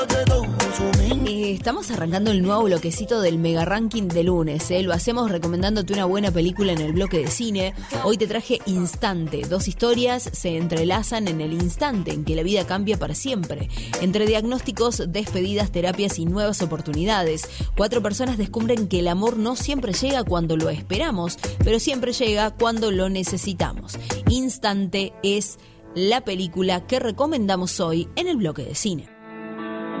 Estamos arrancando el nuevo bloquecito del Mega Ranking de lunes. Lo hacemos recomendándote una buena película en el bloque de cine. Hoy te traje Instante. 2 historias se entrelazan en el instante en que la vida cambia para siempre. Entre diagnósticos, despedidas, terapias y nuevas oportunidades, 4 personas descubren que el amor no siempre llega cuando lo esperamos, pero siempre llega cuando lo necesitamos. Instante es la película que recomendamos hoy en el bloque de cine.